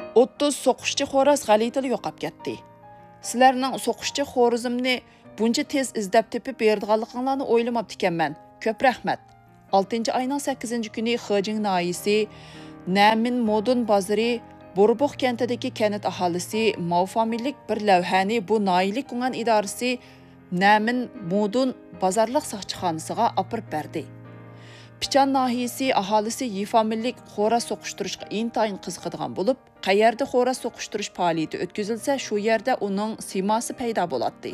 30 so'qishchi xo'roz g'alitili yo'qab ketdi. Sizlarning so'qishchi xo'rozimni buncha tez izlab tepib beradiganliklarini o'ylamabdi ekanman. Ko'p rahmat. 6 oyning 8 kuni Xijing noyisi Namin Modun bozori Burbuq kentidagi kanat aholisi mavfamillik bir lavhani bu noyilik qilgan idorasi Namin Modun bozorliq soqchixonasiga olib berdi. Pichan nahiyasi aholisi yifamillik xo'roz so'qishtirishga intayin qiziqadigan bo'lib, qayerda xo'roz so'qishtirish faoliyati o'tkazilsa, shu yerda uning siymosi paydo bo'ladi.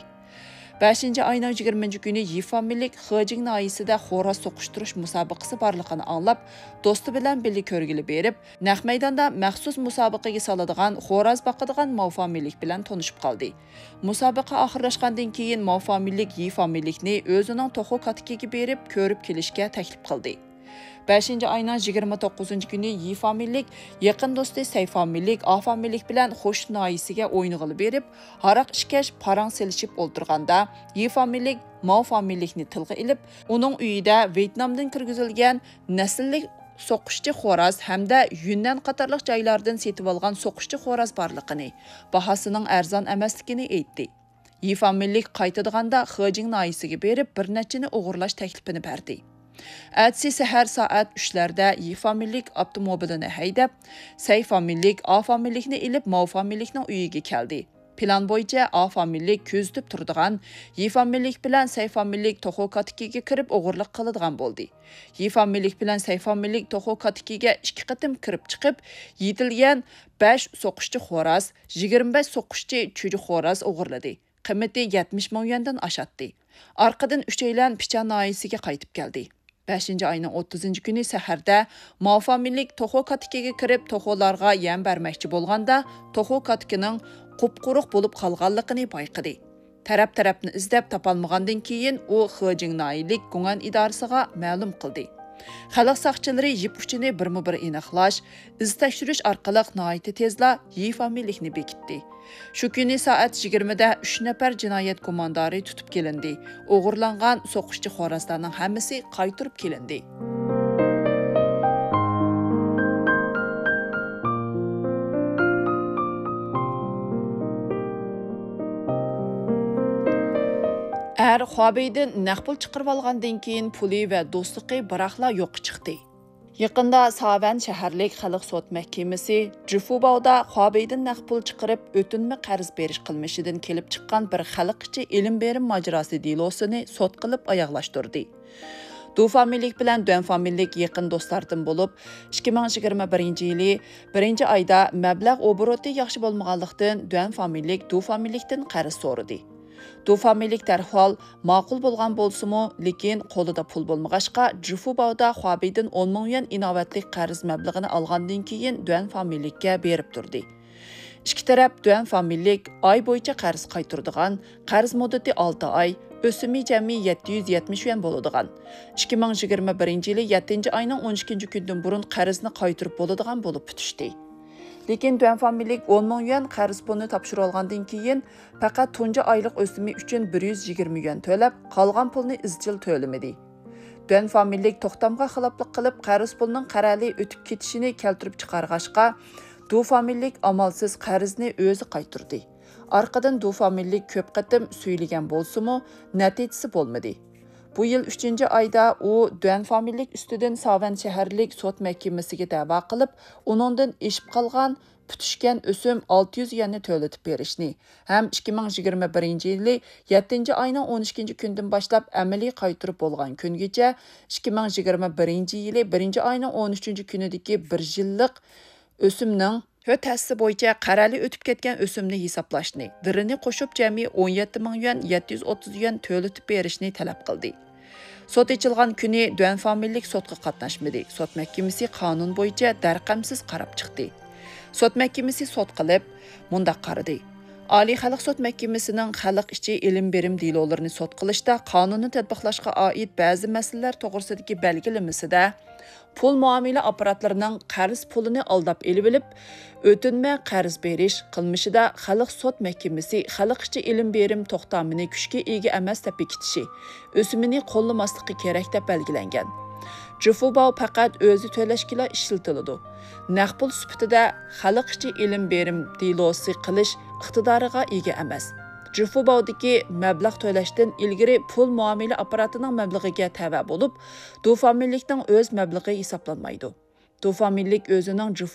5 ayning 20 kuni yifamillik Xijing nahiyasida xo'roz so'qishtirish musobaqasi borligini anglab, do'sti bilan birga ko'rgili berib, naq maydonda maxsus musobaqaga soladigan xo'roz boqadigan mavfamillik bilan tanishib qoldi. Musobaqa oxirlashgandan keyin mavfamillik yifamillikni o'zining to'xu katikiga berib, ko'rib kelishga taklif qildi. 5 ayning 29 kuni yifamillik yaqin do'sti sayfamillik, afamillik bilan xo'sh noyisiga o'ynag'ili berib, haraq ishkash parang selishib o'ltirganda, yifamillik mavfamillikni tilga ilib, uning uyida Vyetnamdan kirgizilgan nasllik so'qishchi xo'roz hamda Yunnan qatorliq joylardan setib olgan so'qishchi xo'roz borligini, bahosining arzon emasligini aytdi. Yifamillik qaytadiganda Xijing noyisiga berib, bir nechini o'g'irlash taklifini berdi. Әтсі сәхәр saat 3-larda yifamillik avtomobilini haydab, sayfamillik, afamillikni ilib mavfamillikning uyiga keldi. Plan bo'yicha afamillik ko'zitib turadigan, yifamillik bilan sayfamillik to'xu katikiga kirib o'g'irlik qiladigan bo'ldi. Yifamillik bilan sayfamillik to'xu katikiga 2 qatim kirib chiqib, yetilgan 5 so'qishchi xo'roz, 25 so'qishchi cho'ji xo'roz o'g'irladi. Qiymati 70 ming yuandan oshadi. Arqadan 3 aylan Pichan noyisiga qaytib keldi. 5 ayning 30 kuni saharda mavfamillik to'xu katikiga kirib to'xularga yem bermoqchi bo'lganda to'xu katikining qupquruq bo'lib qolganligini payqadi. Taraf-tarafni izlab topolmagandan keyin u Xijing noyilik gumon idorasiga ma'lum qildi. Xalq soqchilari yip uchini birma-bir aniqlash, iz tekshirish orqali noyati tezla yifamillikni bekitdi. Shu kuni soat 20da 3 nafar jinoyat gumondori tutib kelindi. O'g'irlangan so'qishchi xo'rozlarning hammasi qaytarib kelindi. Xubeydan naq pul chiqarib olgandan keyin puli va do'stligi biroqla yo'q chiqdi. Yaqında Savan shaharlik xalq sud mahkamasi Jufubawda Xubeydan naq pul chiqarib o'tinma qarz berish qilmishidan kelib chiqqan bir xalqchi ilm berim majrosi delosini sud qilib oyoqlashtirdi. Dufamillik bilan Duanfamillik yaqin do'stlardan bo'lib, 2021-yili 1-oyda mablag' obroti yaxshi bo'lmaganlikdan Duanfamillik Dufamillikdan qarz so'radi. Dufamillik darhol ma'qul bo'lgan bo'lsa-mu, lekin qo'lida pul bo'lmag'achqa Jufubawda Xubeydan 10 ming yuan inovatlik qarz mablag'ini olgandan keyin Duanfamillikka berib turdi. Ikki taraf Duanfamillik oy bo'yicha qarz qaytaradigan, qarz muddati 6 oy, o'simi jami 770 yuan bo'ladigan. 2021-yili 7-oyning 12 kundan burun qarzni qaytarib bo'ladigan bo'lib bitishdi. Lekin Duanfamillik 10 ming yuan qarz pulini topshirib olgandan keyin faqat tunji oylik o'simi uchun 120 yuan to'lab, qolgan pulni izchil to'lamadi. Duanfamillik to'xtamga xiloflik qilib, qarz pulining qarali o'tib ketishini keltirib chiqarg'ashqa, Dufamillik amalsiz qarzni o'zi qaytardi. Orqadan Dufamillik ko'p qatim suylagan bo'lsa-mu, natijasi bo'lmadi. Bu yil 3-oyda u Duanfamillik ustidan Savan shaharlik sud mahkamasiga da'vo qilib, uningdan eshib qolgan putishgan o'sim 600 yuanni to'latib berishni, ham 2021-yili 7-oyning 12 kundan boshlab amaliy qaytarib bo'lgan kungacha 2021-yili 1-oyning 13-kunidagi 1 yillik o'simning Hötəsi bo'yicha qarali o'tib ketgan o'simni hisoblashni, dirini qo'shib jami 17 ming yuan 730 yuan to'latib berishni talab qildi. Sud ochilgan kuni Duanfamillik sudga qatnashmadi. Sud mahkamasi qonun bo'yicha darqamsiz qarab chiqdi. Sud mahkamasi sud qilib, mundaq qaradi. Oliy xalq sud mahkamasining xalq ichi ilm berim delolarini sud qilishda qonunni tatbiqlashga oid ba'zi masalalar to'g'risidagi belgilamasida pul muomala aparatlarining qarz pulini aldab elib olib, o'tinma qarz berish qilmishida xalq sud mahkamasi xalq ichi ilm berim to'xtamini kuchga ega emas deb bekitishi, o'simini qo'llamaslikka kerak deb belgilangan. Jufubao faqat o'zi to'lashgila ishlatiladi. Naq pul sifatida xalq ichi ilm berim dilosi qilish iqtidoriga ega emas. Jufubaodagi mablag' to'lashdan ilgari pul muomala apparatining mablag'iga tava bo'lib, Dufamillikning o'z mablag'i hisoblanmaydi. Dufamillik o'zining